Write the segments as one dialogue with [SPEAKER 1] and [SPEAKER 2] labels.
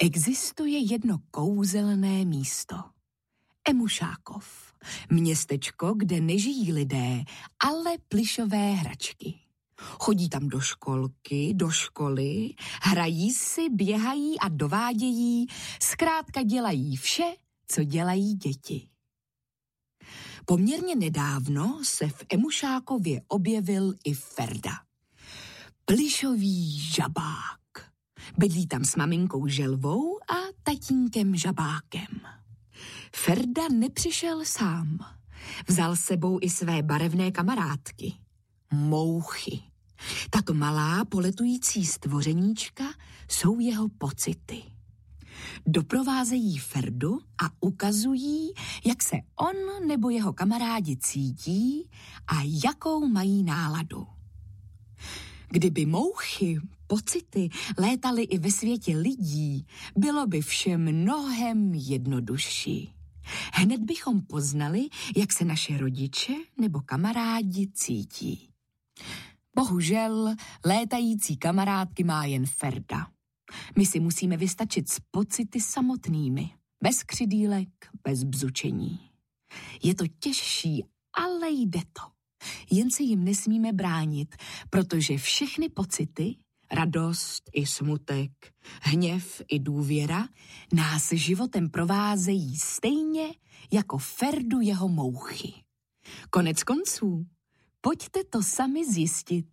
[SPEAKER 1] Existuje jedno kouzelné místo. Emušákov. Městečko, kde nežijí lidé, ale plyšové hračky. Chodí tam do školky, do školy, hrají si, běhají a dovádějí, zkrátka dělají vše, co dělají děti. Poměrně nedávno se v Emušákově objevil i Ferda. Plyšový žabák. Bydlí tam s maminkou Želvou a tatínkem Žabákem. Ferda nepřišel sám. Vzal s sebou i své barevné kamarádky. Mouchy. Tato malá poletující stvořeníčka jsou jeho pocity. Doprovázejí Ferdu a ukazují, jak se on nebo jeho kamarádi cítí a jakou mají náladu. Kdyby mouchy, pocity létaly i ve světě lidí, bylo by vše mnohem jednodušší. Hned bychom poznali, jak se naše rodiče nebo kamarádi cítí. Bohužel létající kamarádky má jen Ferda. My si musíme vystačit s pocity samotnými, bez křidýlek, bez bzučení. Je to těžší, ale jde to. Jen se jim nesmíme bránit, protože všechny pocity, radost i smutek, hněv i důvěra, nás životem provázejí stejně jako Ferdu jeho mouchy. Konec konců, pojďte to sami zjistit.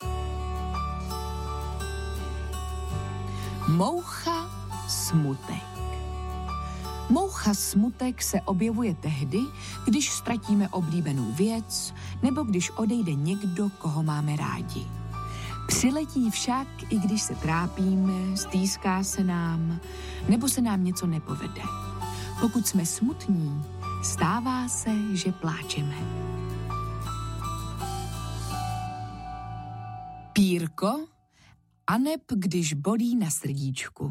[SPEAKER 1] Moucha smutek. Moucha smutek se objevuje tehdy, když ztratíme oblíbenou věc nebo když odejde někdo, koho máme rádi. Přiletí však, i když se trápíme, stýská se nám nebo se nám něco nepovede. Pokud jsme smutní, stává se, že pláčeme. Pírko, aneb když bolí na srdíčku.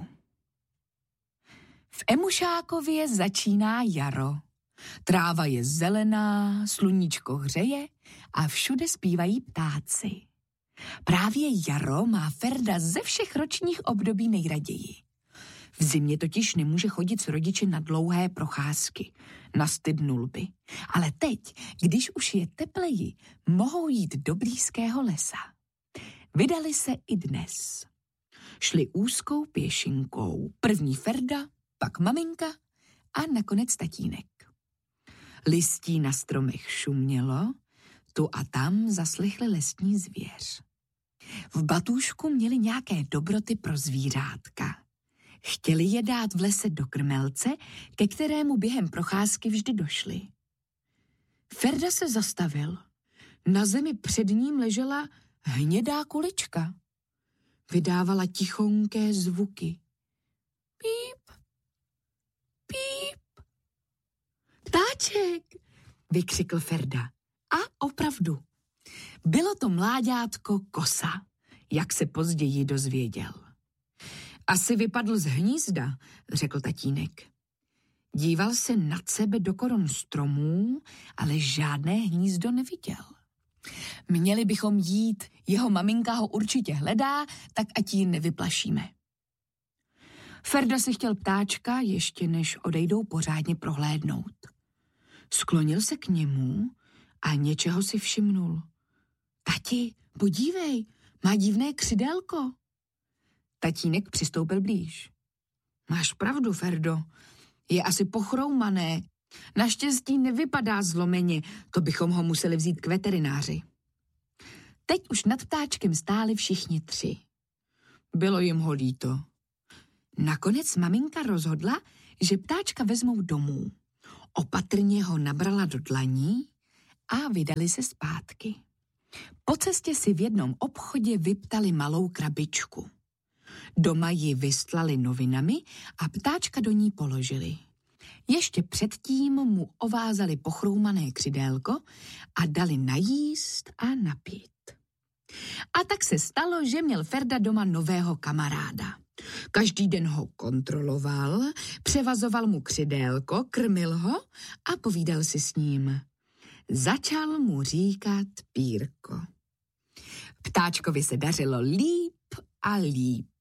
[SPEAKER 1] V Emušákově začíná jaro. Tráva je zelená, sluníčko hřeje a všude zpívají ptáci. Právě jaro má Ferda ze všech ročních období nejraději. V zimě totiž nemůže chodit s rodiči na dlouhé procházky, nastydnul by. Ale teď, když už je tepleji, mohou jít do blízkého lesa. Vydali se i dnes. Šli úzkou pěšinkou. První Ferda, pak maminka a nakonec tatínek. Listí na stromech šumělo, tu a tam zaslechli lesní zvěř. V batůžku měli nějaké dobroty pro zvířátka. Chtěli je dát v lese do krmelce, ke kterému během procházky vždy došli. Ferda se zastavil. Na zemi před ním ležela hnědá kulička. Vydávala tichonké zvuky. Píp, píp. Ptáček, vykřikl Ferda. A opravdu. Bylo to mláďátko Kosa, jak se později dozvěděl. Asi vypadl z hnízda, řekl tatínek. Díval se nad sebe do koron stromů, ale žádné hnízdo neviděl. Měli bychom jít, jeho maminka ho určitě hledá, tak ať ji nevyplašíme. Ferda si chtěl ptáčka, ještě než odejdou pořádně prohlédnout. Sklonil se k němu a něčeho si všimnul. Tati, podívej, má divné křidélko. Tatínek přistoupil blíž. Máš pravdu, Ferdo, je asi pochroumané. Naštěstí nevypadá zlomeně, to bychom ho museli vzít k veterináři. Teď už nad ptáčkem stáli všichni tři. Bylo jim ho líto. Nakonec maminka rozhodla, že ptáčka vezmou domů. Opatrně ho nabrala do dlaní a vydali se zpátky. Po cestě si v jednom obchodě vyptali malou krabičku. Doma ji vystlali novinami a ptáčka do ní položili. Ještě předtím mu ovázali pochroumané křidélko a dali najíst a napít. A tak se stalo, že měl Ferda doma nového kamaráda. Každý den ho kontroloval, převazoval mu křidélko, krmil ho a povídal si s ním. Začal mu říkat Pírko. Ptáčkovi se dařilo líp a líp.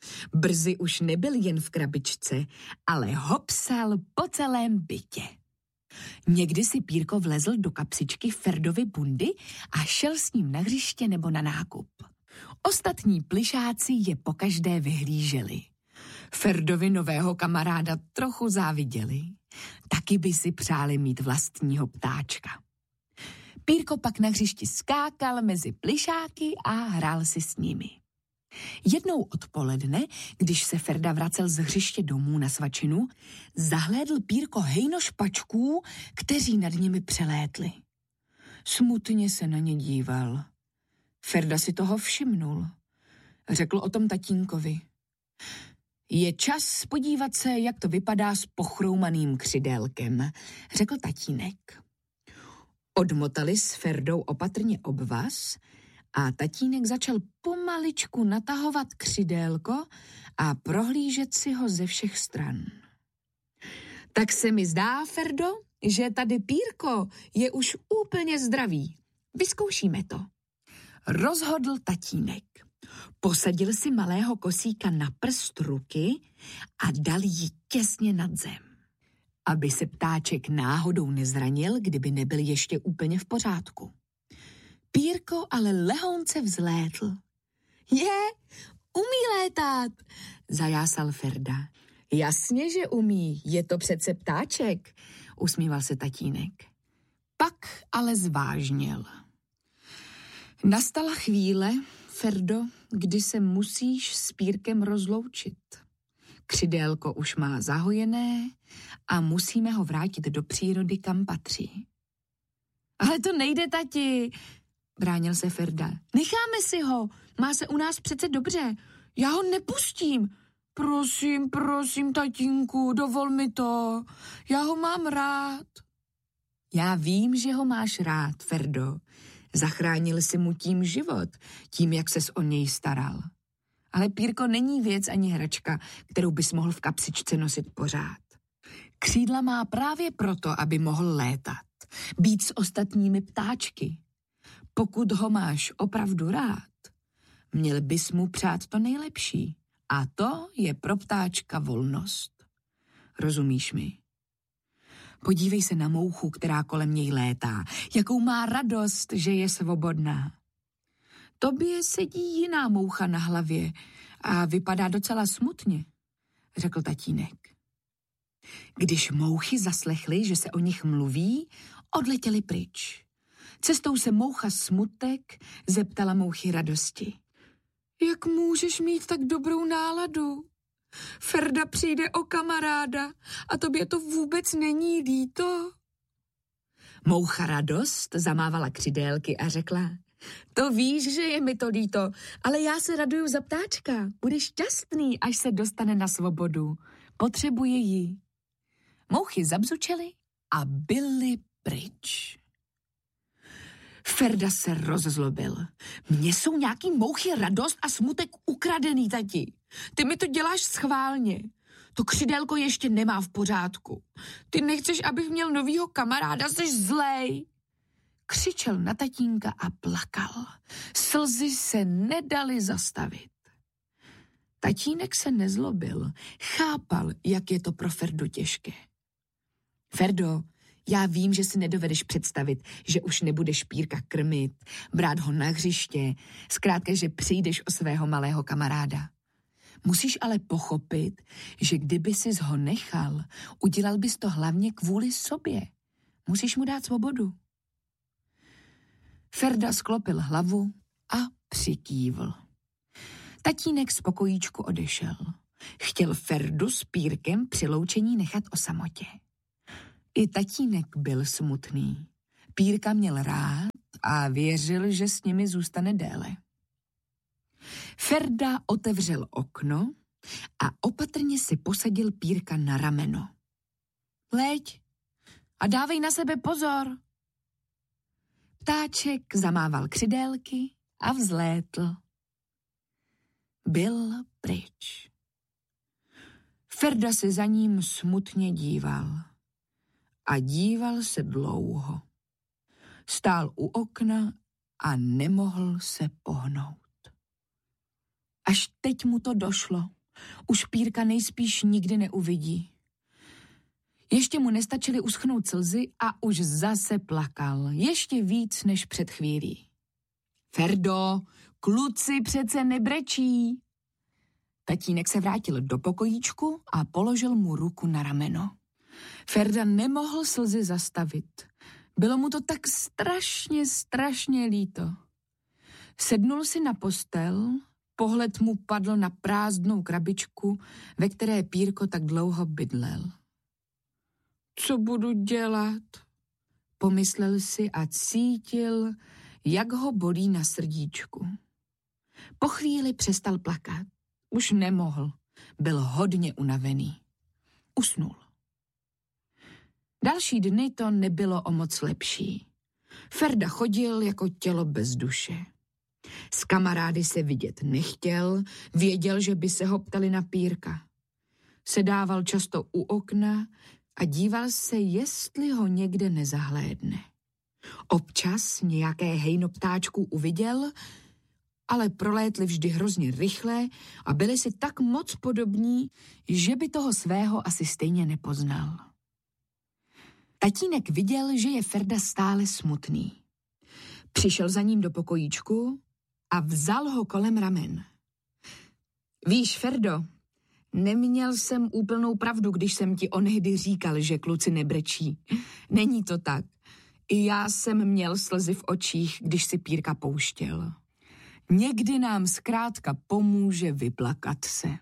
[SPEAKER 1] Brzy už nebyl jen v krabičce, ale hopsal po celém bytě. Někdy si Pírko vlezl do kapsičky Ferdovy bundy a šel s ním na hřiště nebo na nákup. Ostatní plyšáci je pokaždé vyhlíželi. Ferdovi nového kamaráda trochu záviděli. Taky by si přáli mít vlastního ptáčka. Pírko pak na hřišti skákal mezi plyšáky a hrál si s nimi. Jednou odpoledne, když se Ferda vracel z hřiště domů na svačinu, zahlédl Pírko hejno špačků, kteří nad nimi přelétli. Smutně se na ně díval. Ferda si toho všimnul. Řekl o tom tatínkovi. Je čas podívat se, jak to vypadá s pochroumaným křidélkem, řekl tatínek. Odmotali s Ferdou opatrně obvaz a tatínek začal pomaličku natahovat křidélko a prohlížet si ho ze všech stran. Tak se mi zdá, Ferdo, že tady Pírko je už úplně zdravý. Vyzkoušíme to. Rozhodl tatínek. Posadil si malého kosíka na prst ruky a dal ji těsně nad zem. Aby se ptáček náhodou nezranil, kdyby nebyl ještě úplně v pořádku. Pírko ale lehounce vzlétl. Umí létat, zajásal Ferda. Jasně, že umí, je to přece ptáček, usmíval se tatínek. Pak ale zvážněl. Nastala chvíle, Ferdo, kdy se musíš s Pírkem rozloučit. Křidélko už má zahojené a musíme ho vrátit do přírody, kam patří. Ale to nejde, tati, bránil se Ferda. Necháme si ho, má se u nás přece dobře. Já ho nepustím. Prosím, tatínku, dovol mi to. Já ho mám rád. Já vím, že ho máš rád, Ferdo. Zachránil si mu tím život, tím, jak ses o něj staral. Ale Pírko není věc ani hračka, kterou bys mohl v kapsičce nosit pořád. Křídla má právě proto, aby mohl létat, být s ostatními ptáčky. Pokud ho máš opravdu rád, měl bys mu přát to nejlepší. A to je pro ptáčka volnost. Rozumíš mi? Podívej se na mouchu, která kolem něj létá. Jakou má radost, že je svobodná. Tobě sedí jiná moucha na hlavě a vypadá docela smutně, řekl tatínek. Když mouchy zaslechly, že se o nich mluví, odletěly pryč. Cestou se moucha Smutek zeptala mouchy Radosti. Jak můžeš mít tak dobrou náladu? Ferda přijde o kamaráda a tobě to vůbec není líto? Moucha Radost zamávala křidélky a řekla, to víš, že je mi to líto, ale já se raduju za ptáčka. Budeš šťastný, až se dostane na svobodu. Potřebuje ji. Mouchy zabzučely a byly pryč. Ferda se rozzlobil. Mně jsou nějaký mouchy Radost a Smutek ukradený, tati. Ty mi to děláš schválně. To křidélko ještě nemá v pořádku. Ty nechceš, abych měl novýho kamaráda, jsi zlej. Křičel na tatínka a plakal. Slzy se nedaly zastavit. Tatínek se nezlobil. Chápal, jak je to pro Ferdu těžké. Ferdo, já vím, že si nedovedeš představit, že už nebudeš Pírka krmit, brát ho na hřiště, zkrátka, že přijdeš o svého malého kamaráda. Musíš ale pochopit, že kdyby sis ho nechal, udělal bys to hlavně kvůli sobě. Musíš mu dát svobodu. Ferda sklopil hlavu a přikývl. Tatínek z pokojíčku odešel. Chtěl Ferdu s Pírkem při loučení nechat o samotě. I tatínek byl smutný. Pírka měl rád a věřil, že s nimi zůstane déle. Ferda otevřel okno a opatrně si posadil Pírka na rameno. Leď a dávej na sebe pozor. Ptáček zamával křidélky a vzlétl. Byl pryč. Ferda se za ním smutně díval. A díval se dlouho. Stál u okna a nemohl se pohnout. Až teď mu to došlo. Už Pírka nejspíš nikdy neuvidí. Ještě mu nestačily uschnout slzy a už zase plakal. Ještě víc než před chvílí. Ferdo, kluci přece nebrečí. Tatínek se vrátil do pokojíčku a položil mu ruku na rameno. Ferda nemohl slzy zastavit. Bylo mu to tak strašně líto. Sednul si na postel, pohled mu padl na prázdnou krabičku, ve které Pírko tak dlouho bydlel. Co budu dělat? Pomyslel si a cítil, jak ho bolí na srdíčku. Po chvíli přestal plakat. Už nemohl. Byl hodně unavený. Usnul. Další dny to nebylo o moc lepší. Ferda chodil jako tělo bez duše. S kamarády se vidět nechtěl, věděl, že by se ho ptali na Pírka. Sedával často u okna a díval se, jestli ho někde nezahlédne. Občas nějaké hejno ptáčků uviděl, ale prolétli vždy hrozně rychle a byli si tak moc podobní, že by toho svého asi stejně nepoznal. Tatínek viděl, že je Ferda stále smutný. Přišel za ním do pokojíčku a vzal ho kolem ramen. Víš, Ferdo, neměl jsem úplnou pravdu, když jsem ti onehdy říkal, že kluci nebrečí. Není to tak. I já jsem měl slzy v očích, když si Pírka pouštěl. Někdy nám zkrátka pomůže vyplakat se.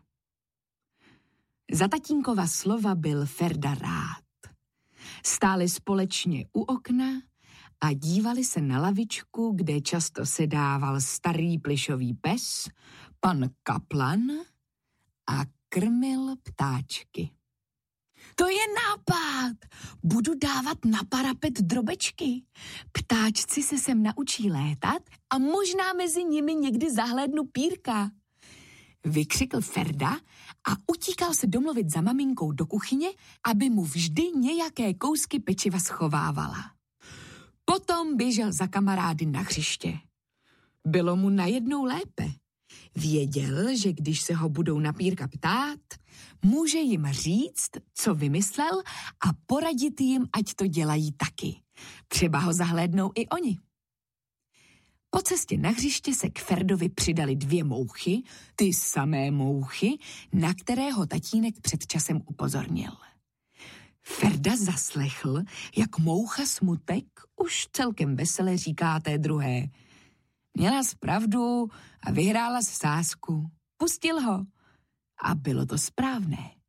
[SPEAKER 1] Za tatínkova slova byl Ferda rád. Stáli společně u okna a dívali se na lavičku, kde často sedával starý plyšový pes, pan Kaplan, a krmil ptáčky. To je nápad! Budu dávat na parapet drobečky. Ptáčci se sem naučí létat a možná mezi nimi někdy zahlédnu Pírka. Vykřikl Ferda a utíkal se domluvit za maminkou do kuchyně, aby mu vždy nějaké kousky pečiva schovávala. Potom běžel za kamarády na hřiště. Bylo mu najednou lépe. Věděl, že když se ho budou na Pírka ptát, může jim říct, co vymyslel a poradit jim, ať to dělají taky. Třeba ho zahlédnou i oni. Po cestě na hřiště se k Ferdovi přidali 2 mouchy, ty samé mouchy, na které ho tatínek před časem upozornil. Ferda zaslechl, jak moucha Smutek už celkem vesele říká té druhé. Měla jsi pravdu a vyhrála jsi sázku. Pustil ho. A bylo to správné.